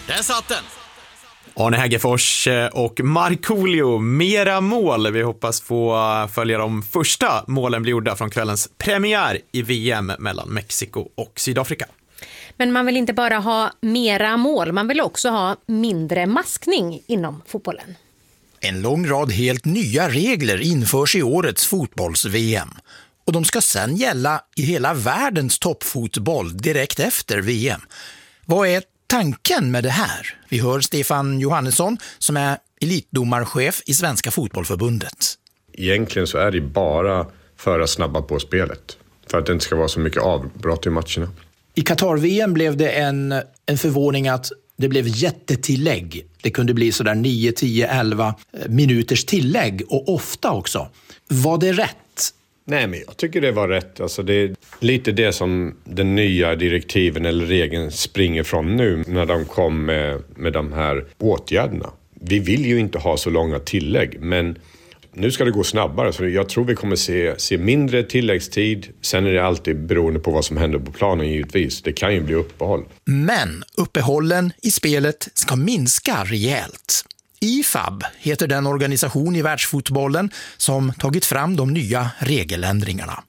Där satt den! Arne Hägerfors och Markoolio, mera mål. Vi hoppas få följa de första målen bli gjorda från kvällens premiär i VM mellan Mexiko och Sydafrika. Men man vill inte bara ha mera mål, man vill också ha mindre maskning inom fotbollen. En lång rad helt nya regler införs i årets fotbolls-VM. Och de ska sedan gälla i hela världens toppfotboll direkt efter VM. Vad är tanken med det här? Vi hör Stefan Johannesson som är elitdomarchef i Svenska fotbollförbundet. Egentligen så är det bara för att snabba på spelet. För att det inte ska vara så mycket avbrott i matcherna. I Qatar-VM blev det en förvåning att det blev jättetillägg. Det kunde bli sådär 9, 10, 11 minuters tillägg och ofta också. Var det rätt? Nej, men jag tycker det var rätt. Alltså det är lite det som den nya direktiven eller regeln springer från nu när de kom med de här åtgärderna. Vi vill ju inte ha så långa tillägg, men nu ska det gå snabbare. Så jag tror vi kommer se mindre tilläggstid. Sen är det alltid beroende på vad som händer på planen givetvis. Det kan ju bli uppehåll. Men uppehållen i spelet ska minska rejält. IFAB heter den organisation i världsfotbollen som tagit fram de nya regeländringarna.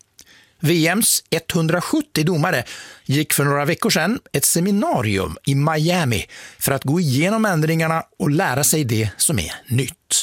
VMs 170 domare gick för några veckor sedan ett seminarium i Miami för att gå igenom ändringarna och lära sig det som är nytt.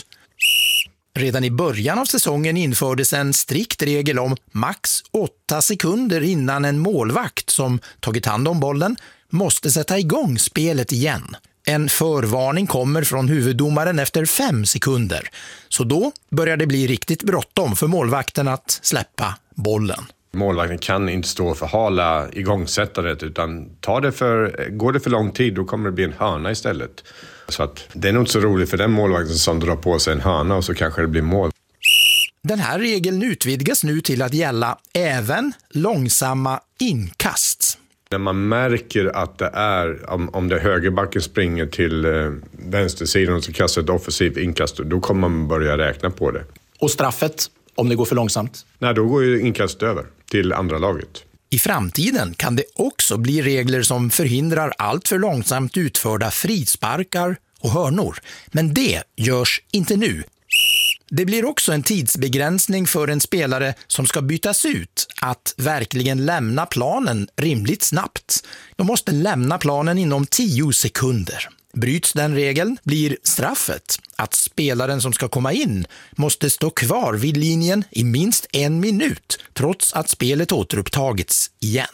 Redan i början av säsongen infördes en strikt regel om max 8 sekunder innan en målvakt som tagit hand om bollen måste sätta igång spelet igen. En förvarning kommer från huvuddomaren efter 5 sekunder. Så då börjar det bli riktigt bråttom för målvakten att släppa bollen. Målvakten kan inte stå och förhala igångsättandet, utan går det för lång tid då kommer det bli en hörna istället. Så att det är nog inte så roligt för den målvakten som drar på sig en hörna och så kanske det blir mål. Den här regeln utvidgas nu till att gälla även långsamma inkast. När man märker att det är, om det högerbacken springer till vänstersidan och så kastar ett offensivt inkast, då kommer man börja räkna på det. Och straffet, om det går för långsamt? Nej, då går ju inkast över till andra laget. I framtiden kan det också bli regler som förhindrar allt för långsamt utförda frisparkar och hörnor. Men det görs inte nu. Det blir också en tidsbegränsning för en spelare som ska bytas ut att verkligen lämna planen rimligt snabbt. De måste lämna planen inom 10 sekunder. Bryts den regeln blir straffet att spelaren som ska komma in måste stå kvar vid linjen i minst 1 minut trots att spelet återupptagits igen.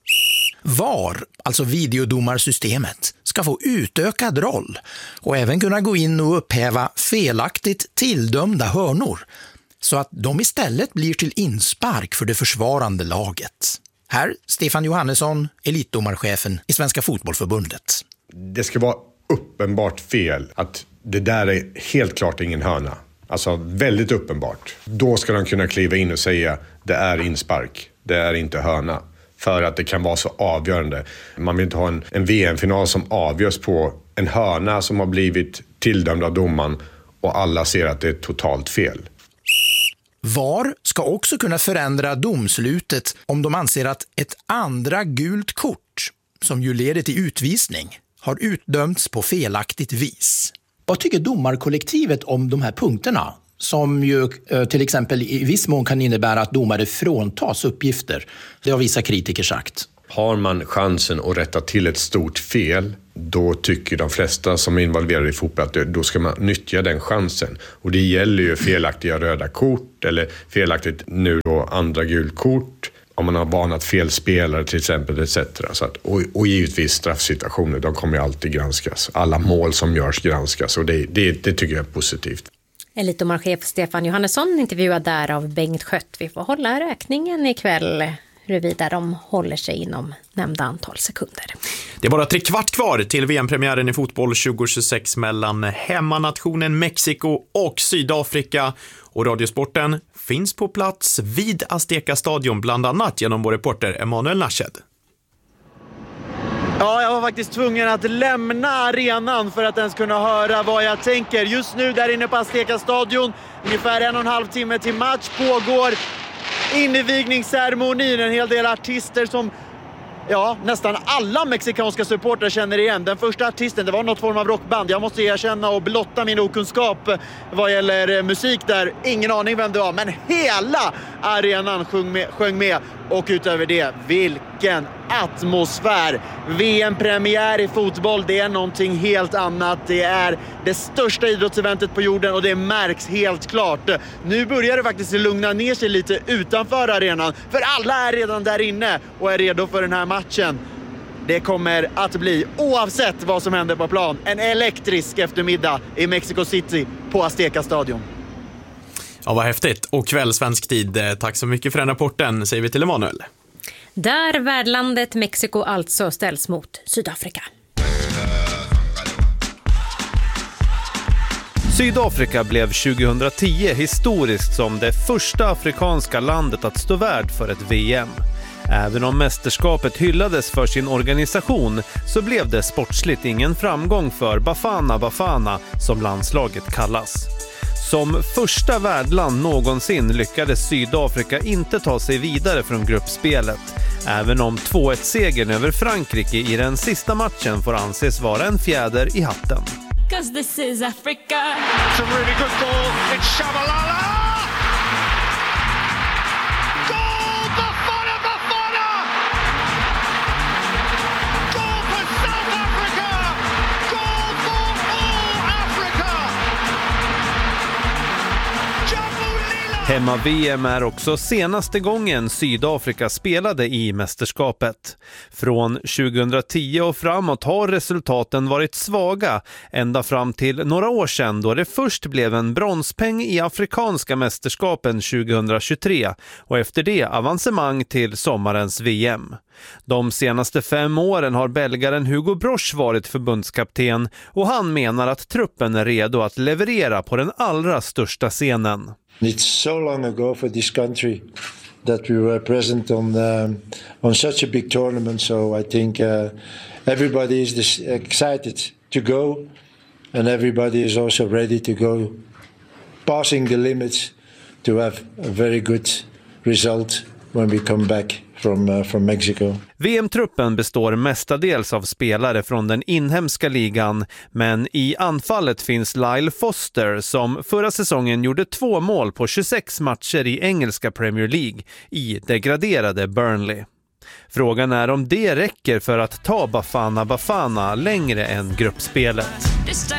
VAR, alltså videodomarsystemet, ska få utökad roll och även kunna gå in och upphäva felaktigt tilldömda hörnor så att de istället blir till inspark för det försvarande laget. Här Stefan Johannesson, elitdomarchefen i Svenska fotbollförbundet. Det ska vara uppenbart fel att det där är helt klart ingen hörna. Alltså väldigt uppenbart. Då ska de kunna kliva in och säga det är inspark, det är inte hörna. För att det kan vara så avgörande. Man vill inte ha en VM-final som avgörs på en hörna som har blivit tilldömd av domaren och alla ser att det är totalt fel. VAR ska också kunna förändra domslutet om de anser att ett andra gult kort, som ju leder till utvisning, har utdömts på felaktigt vis. Vad tycker domarkollektivet om de här punkterna? Som ju till exempel i viss mån kan innebära att domare fråntas uppgifter. Det har vissa kritiker sagt. Har man chansen att rätta till ett stort fel, då tycker de flesta som är involverade i fotboll att då ska man nyttja den chansen. Och det gäller ju felaktiga röda kort eller felaktigt nu då andra gult kort. Om man har banat fel spelare till exempel etc. Så att, och givetvis straffsituationer, de kommer ju alltid granskas. Alla mål som görs granskas och det tycker jag är positivt. Elitdomarchef Stefan Johannesson intervjuad där av Bengt Schött. Vi får hålla räkningen ikväll huruvida de håller sig inom nämnda antal sekunder. Det är bara 3 kvart kvar till VM-premiären i fotboll 2026 mellan hemmanationen Mexiko och Sydafrika. Och Radiosporten finns på plats vid Azteca Stadion bland annat genom vår reporter Emanuel Nashed. Ja, jag var faktiskt tvungen att lämna arenan för att ens kunna höra vad jag tänker. Just nu där inne på Azteca Stadion, ungefär 1,5 timme till match, pågår invigningsceremonin. En hel del artister som nästan alla mexikanska supportrar känner igen. Den första artisten, det var något form av rockband. Jag måste erkänna och blotta min okunskap vad gäller musik där. Ingen aning vem det var, men hela arenan sjöng med. Och utöver det, vilken atmosfär! VM-premiär i fotboll, det är någonting helt annat. Det är det största idrottseventet på jorden och det märks helt klart. Nu börjar det faktiskt lugna ner sig lite utanför arenan, för alla är redan där inne och är redo för den här matchen. Det kommer att bli, oavsett vad som händer på plan, en elektrisk eftermiddag i Mexico City på Azteca Stadion. Ja, vad häftigt. Och kväll svensk tid. Tack så mycket för den rapporten, säger vi till Emanuel. Där värdlandet Mexiko alltså ställs mot Sydafrika. Sydafrika blev 2010 historiskt som det första afrikanska landet att stå värd för ett VM. Även om mästerskapet hyllades för sin organisation så blev det sportsligt ingen framgång för Bafana Bafana, som landslaget kallas. Som första värdland någonsin lyckades Sydafrika inte ta sig vidare från gruppspelet, även om 2-1-segern över Frankrike i den sista matchen får anses vara en fjäder i hatten. This is Africa. It's a really good goal. It's Shabalala. Goal Bafana Bafana. Goal for South Africa. Goal for all Africa. Hemma-VM är också senaste gången Sydafrika spelade i mästerskapet. Från 2010 och framåt har resultaten varit svaga, ända fram till några år sedan då det först blev en bronspeng i afrikanska mästerskapen 2023 och efter det avancemang till sommarens VM. De senaste 5 åren har belgaren Hugo Broch varit förbundskapten och han menar att truppen är redo att leverera på den allra största scenen. It's so long ago for this country that we were present on such a big tournament, so I think everybody is excited to go and everybody is also ready to go, passing the limits to have a very good result when we come back from Mexico. VM-truppen består mestadels av spelare från den inhemska ligan, men i anfallet finns Lyle Foster som förra säsongen gjorde 2 mål på 26 matcher i engelska Premier League i degraderade Burnley. Frågan är om det räcker för att ta Bafana Bafana längre än gruppspelet.